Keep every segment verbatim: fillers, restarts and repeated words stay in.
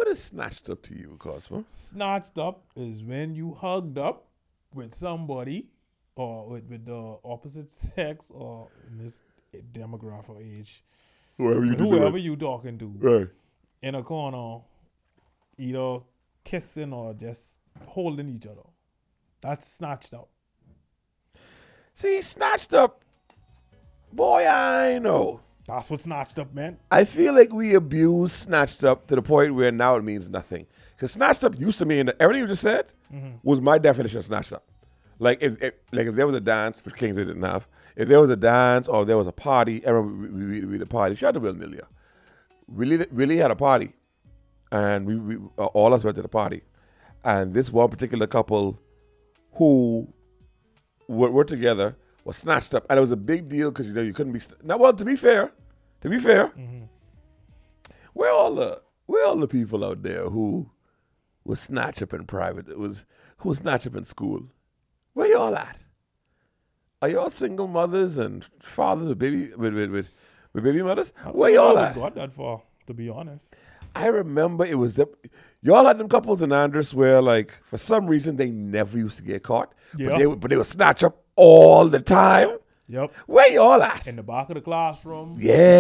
is snatched up to you, Cosmo? Snatched up is when you hugged up with somebody or with, with the opposite sex or in this demographic or age, Whoever you with do whoever it. you talking to Right. in a corner, either kissing or just holding each other. That's snatched up. See, snatched up. Boy, I know. That's what snatched up meant. I feel like we abuse snatched up to the point where now it means nothing. Because snatched up used to mean, everything you just said Mm-hmm. was my definition of snatched up. Like if, if like if there was a dance, which Kingsway didn't have, if there was a dance or there was a party, I remember we, we, we did a party. Shout out to Will Nilia. Really, really had a party. And we, we uh, all us went to the party. And this one particular couple who were, were together was snatched up. And it was a big deal because, you know, you couldn't be... St- now, well, to be fair, to be fair, Mm-hmm. where all the where all the people out there who was snatched up in private, it was who was snatched up in school? Where y'all at? Are y'all single mothers and fathers with baby with with, with, with baby mothers? I don't Where know y'all how we at? got that far, to be honest. I remember it was the y'all had them couples in Andres where, like, for some reason they never used to get caught, Yeah. but they would- but they would snatch up all the time. Yep. Where y'all at? In the back of the classroom.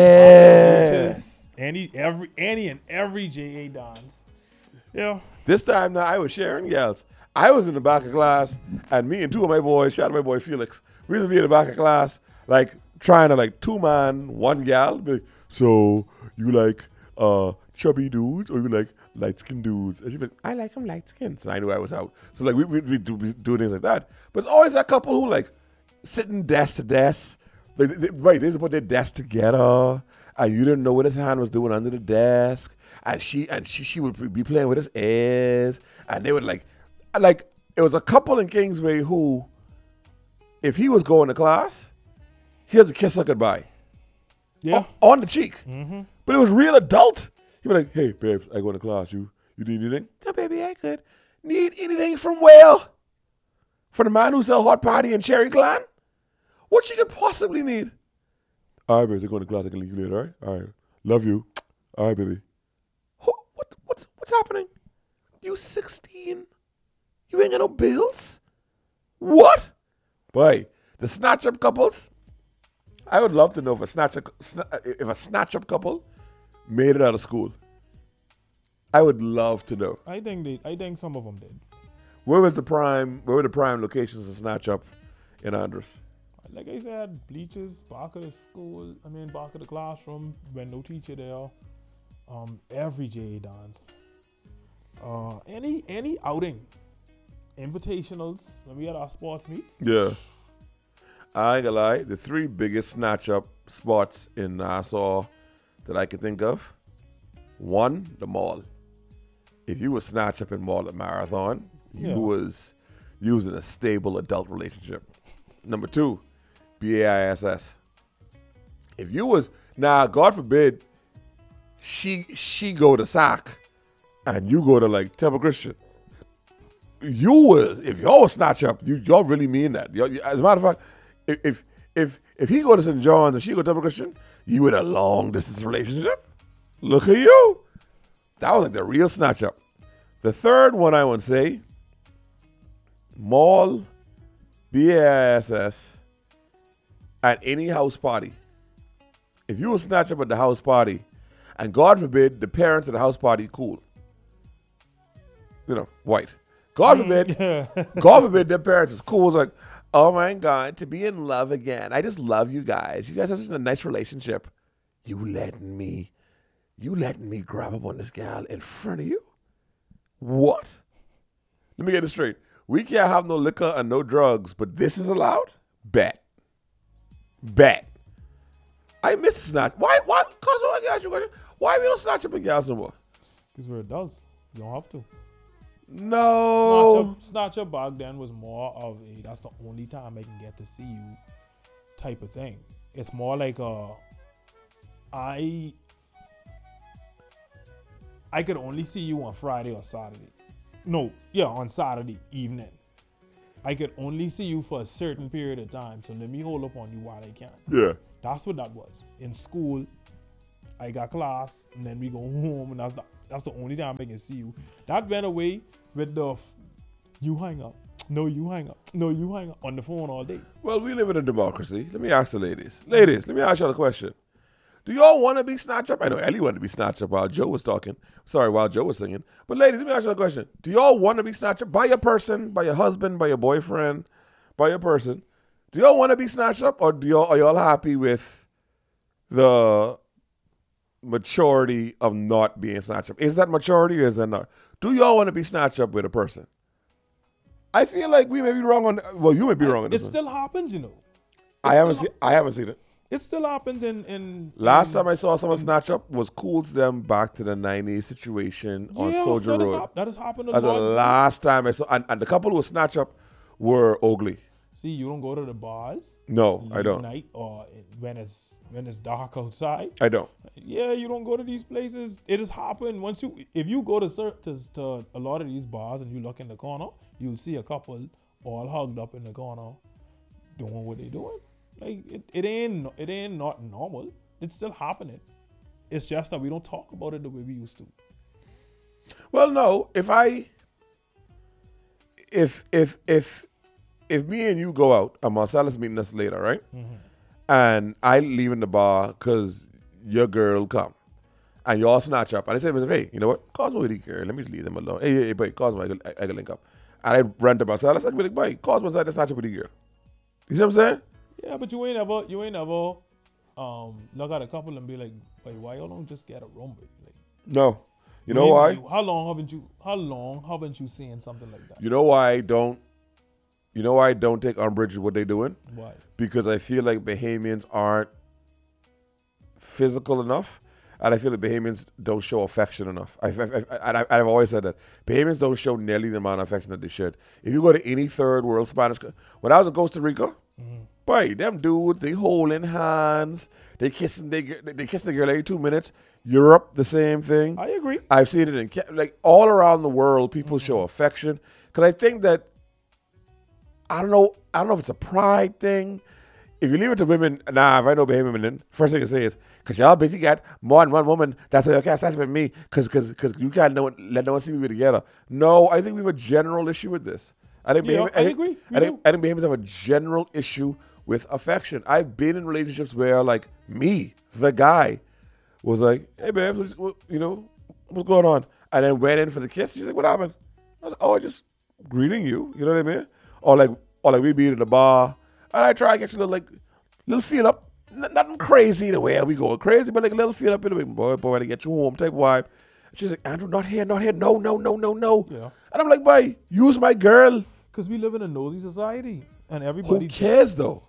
Yeah. Just any every any and every J A dance. Yeah. This time now, I was sharing yells. I was in the back of class, and me and two of my boys, shout out my boy Felix, we used to be in the back of class, like, trying to, like, two man, one gal. Be like, so, you like uh, chubby dudes, or you like light-skinned dudes? And she'd be like, I like them light-skinned. So I knew I was out. So, like, we, we, we do, we do things like that. But it's always that couple who, like, sitting desk to desk. Like, they, right, they used to put their desk together, and you didn't know what his hand was doing under the desk. And she and she, she would be playing with his ears, and they would like, like it was a couple in Kingsway who, if he was going to class, he has a kiss her goodbye. Yeah. O- on the cheek. Mm-hmm. But it was real adult. He'd be like, hey, babes, I go to class. You you need anything? No, baby, I could. Need anything from Whale? For the man who sell hot party in Cherry Clan? What she could possibly need? All right, babes, I'm going to class. I can leave you later, all right? All right. Love you. All right, baby. What, what, what's, what's happening? You sixteen? You ain't got no bills? What? Boy, the snatch up couples, I would love to know if a snatch up, sna- if a snatch up couple made it out of school. I would love to know. I think they I think some of them did. Where was the prime? Where were the prime locations of snatch up in Andros? Like I said, bleachers, back of the school, I mean back of the classroom, when no teacher there. Um, every J A dance. Uh, any any outing. Invitationals when we had our sports meets. Yeah. I ain't gonna lie. The three biggest snatch up spots in Nassau that I could think of. One, the mall. If you were snatch up in mall at Marathon, Yeah. you was you was in a stable adult relationship. Number two, B A I S S. If you was now, God forbid, she she go to S A C and you go to like Temple Christian. You was if y'all was snatch up, you y'all really mean that. Y'all, you- as a matter of fact, if if if if he go to Saint John's and she go to Temple Christian, you in a long distance relationship. Look at you. That was like the real snatch up. The third one I would say, mall, B A I S S, at any house party. If you were snatch up at the house party, and God forbid the parents at the house party cool, you know, white. God forbid, Yeah. God forbid their parents is cool. It's like, oh my God, to be in love again. I just love you guys. You guys have such a nice relationship. You letting me, you letting me grab up on this gal in front of you? What? Let me get this straight. We can't have no liquor and no drugs, but this is allowed? Bet. Bet. I miss snatch. Why? Why? Cause I got you. Why we don't snatch up in gals no more? Because we're adults. You don't have to. No. Snatch up, snatch up back then was more of a that's the only time I can get to see you type of thing. It's more like a I I could only see you on Friday or Saturday. No, yeah, on Saturday evening. I could only see you for a certain period of time, so let me hold up on you while I can. Yeah. That's what that was. In school, I got class, and then we go home, and that's the that's the only time I can see you. That went away with the f- you hang up, no you hang up, no you hang up on the phone all day. Well, we live in a democracy. Let me ask the ladies. Ladies, let me ask y'all a question. Do y'all want to be snatched up? I know Ellie wanted to be snatched up while Joe was talking. Sorry, while Joe was singing. But ladies, let me ask you a question. Do y'all want to be snatched up by your person, by your husband, by your boyfriend, by your person? Do y'all want to be snatched up, or do y'all are y'all happy with the maturity of not being snatched up? Is that maturity or is that not? Do y'all want to be snatched up with a person? I feel like we may be wrong on. Well, you may be wrong on It this one. still happens, you know. I haven't still seen. I haven't seen it. It still happens in in. Last in, time I saw someone snatch up was cool to them back to the nineties situation on yeah, Soldier that has Road. hap- that has happened a That's the lot. last time I saw, and, and the couple who was snatch up were ugly. See, you don't go to the bars. No, I late don't. Night or when it's when it's dark outside. I don't. Yeah, you don't go to these places. It has happened once you if you go to, cer- to to a lot of these bars and you look in the corner, you'll see a couple all hugged up in the corner, doing what they doing. Like it, it ain't no- it ain't not normal. It's still happening. It's just that we don't talk about it the way we used to. Well, no. If I, if if if if me and you go out, and Marcella's meeting us later, right? Mm-hmm. And I leave in the bar because your girl come, and y'all snatch up, and I say, hey, you know what? Cosmo with the girl. Let me just leave them alone. Hey, hey, hey, boy, Cosmo, I can, I, I can link up. And I run to Marcella. I said, like, boy, Cosmo inside the snatch up with the girl. You see what I'm saying? Yeah, but you ain't ever you ain't ever um look at a couple and be like, wait, why y'all don't just get a room with? Like, No. You know when why? you- how long haven't you how long haven't you seen something like that? You know why I don't? You know why I don't take umbrage with what they're doing? Why? Because I feel like Bahamians aren't physical enough, and I feel like Bahamians don't show affection enough. I've, I've, I've, I've always said that Bahamians don't show nearly the amount of affection that they should. If you go to any third world Spanish, co- when I was in Costa Rica, Mm-hmm. boy, them dudes they holding hands, they kissing, they they kissing the girl every two minutes. Europe, the same thing. I agree. I've seen it in Ca- like all around the world. People show affection because I think that I don't know. I don't know if it's a pride thing. If you leave it to women, nah. If I know Bahamian women, first thing I say is, "Cause y'all busy got more than one woman. That's why you can't start with me. Cause, cause, cause you can't know, let no one see me together." No, I think we have a general issue with this. I think Yeah, Bahamian, I I think, agree. We I think, do. I think Bahamians have a general issue with affection. I've been in relationships where, like, me, the guy, was like, "Hey, babe, what's- what, you know, what's going on?" And then went in for the kiss. She's like, "What happened?" I was like, "Oh, I just greeting you." You know what I mean? Or like, or like we be in the bar, and I try to get you a little like, little feel up, N- nothing crazy the way we going crazy, but like a little feel up in the way, boy, boy, to get you home type vibe. She's like, "Andrew, not here, not here, no, no, no, no, no." Yeah. And I'm like, "Boy, use my girl." Because we live in a nosy society, and Who everybody. cares though?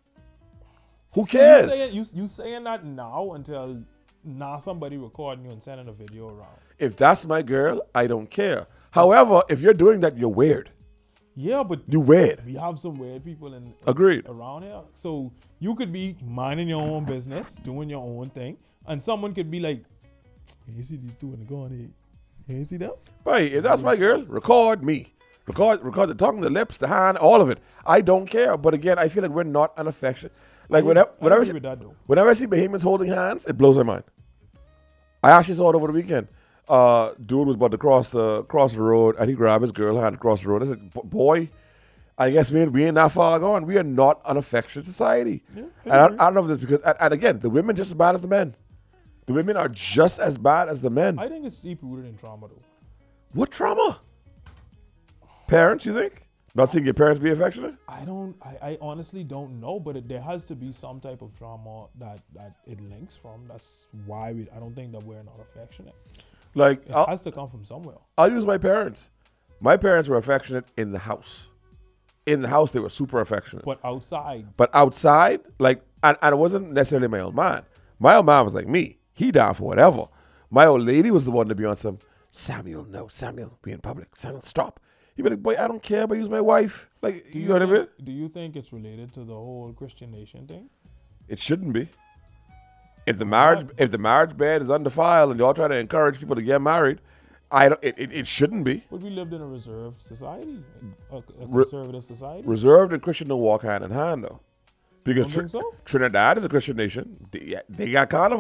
Who You cares? saying, you, you saying that now until now somebody recording you and sending a video around. If that's my girl, I don't care. However, if you're doing that, you're weird. Yeah, but You weird. we have some weird people in Agreed. around here. So you could be minding your own business, doing your own thing, and someone could be like, "You see these two in the corner? here? You see them?" Right, if that's my girl, record me. Record record the tongue, the lips, the hand, all of it. I don't care. But again, I feel like we're not an affection. Like I whenever, agree- I whenever, I agree see, with that though. whenever I see Bahamians holding hands, it blows my mind. I actually saw it over the weekend. Uh, dude was about to cross the cross the road, and he grabbed his girl hand across the road. I said, "B- "Boy, I guess we ain't, we ain't that far gone. We are not an affectionate society." Yeah, I and I, agree. I don't know if this because, and, and again, the women just as bad as the men. The women are just as bad as the men. I think it's deep rooted in trauma though. What trauma? Parents, you think? Not seeing your parents be affectionate? I don't. I, I honestly don't know, but it, there has to be some type of trauma that that it links from. That's why we. I don't think that we're not affectionate. Like, It I'll, has to come from somewhere. I'll use my parents. My parents were affectionate in the house. In the house, they were super affectionate. But outside, But outside, like, and, and it wasn't necessarily my old man. My old man was like me. He down for whatever. My old lady was the one to be on some, "Samuel, no, Samuel, be in public. Samuel, stop." He'd be like, "Boy, I don't care, but use my wife." Like, do you know what I think, mean? Do you think it's related to the whole Christian nation thing? It shouldn't be. If the marriage, if the marriage bed is undefiled and y'all try to encourage people to get married, I don't. It, it, it shouldn't be. But we lived in a reserved society, a, a Re- conservative society. Reserved and Christian don't walk hand in hand though, because Don't Tr- think so? Trinidad is a Christian nation. They, they got carnival.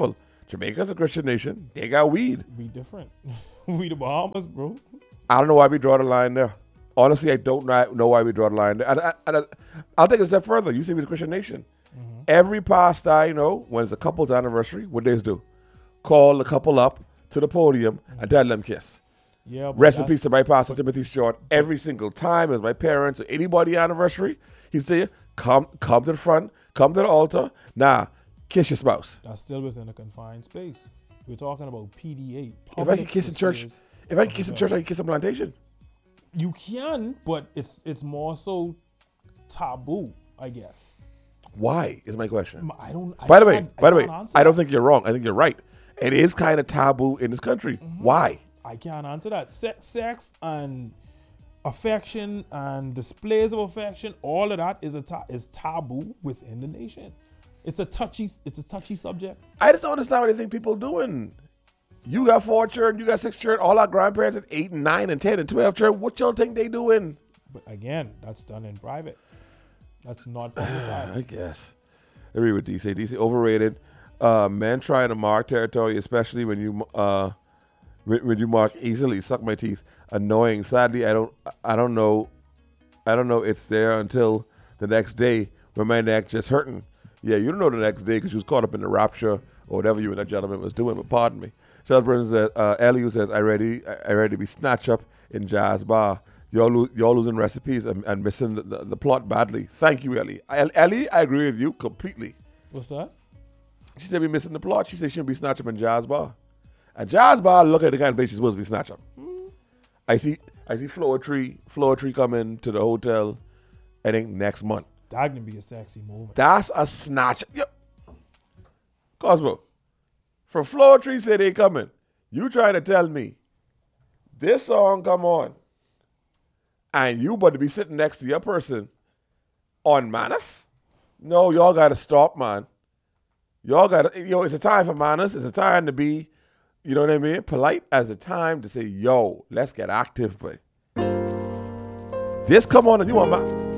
Jamaica's a Christian nation. They got weed. We different. We the Bahamas, bro. I don't know why we draw the line there. Honestly, I don't know why we draw the line there. And, I, and I, I'll take it a step further. You say we're a Christian nation. Mm-hmm. Every pastor I know, when it's a couple's anniversary, what they do? Call the couple up to the podium mm-hmm. and tell them kiss. Yeah, Rest in peace to my pastor, Timothy Stewart. Every single time as my parents or anybody anniversary, he'd say, come, come to the front, come to the altar. Nah, kiss your spouse. That's still within a confined space. We're talking about P D A. If I could kiss in church, if I could kiss in church, I could kiss in plantation. You can, but it's it's more so taboo, I guess. Why is my question? I don't. I by the way, I by the way, answer I don't that. think you're wrong. I think you're right. It is kind of taboo in this country. Mm-hmm. Why? I can't answer that. Sex, sex and affection and displays of affection, all of that is a ta- is taboo within the nation. It's a touchy. It's a touchy subject. I just don't understand what they think people doing. You got four children, you got six children, all our grandparents at eight and nine and ten and twelve children. What y'all think they doing? But again, that's done in private. That's not publicized. I guess. I read what D C. D C overrated. Uh, men trying to mark territory, especially when you uh, when, when you mark easily. Suck my teeth. Annoying. Sadly, I don't. I don't know. I don't know. It's there until the next day when my neck just hurting. Yeah, you don't know the next day because you was caught up in the rapture or whatever you and that gentleman was doing. But pardon me. Charles Burns says, uh, Ellie says, I ready, I ready to be snatched up in jazz bar. Y'all, lo- y'all losing recipes and, and missing the, the, the plot badly. Thank you, Ellie. I, Ellie, I agree with you completely. What's that? She said we missing the plot. She said she shouldn't be snatched up in jazz bar. And jazz bar, look at the kind of place she's supposed to be snatched up. Mm. I see, I see Floor Tree, Floor Tree coming to the hotel, I think next month. That can be a sexy moment. That's a snatch. Yep. Cosmo. From Floor Tree say they coming. You trying to tell me this song come on and you about to be sitting next to your person on manners? No, y'all got to stop, man. Y'all got to, you know, it's a time for manners. It's a time to be, you know what I mean, polite. As a time to say, yo, let's get active, boy. This come on and you want my...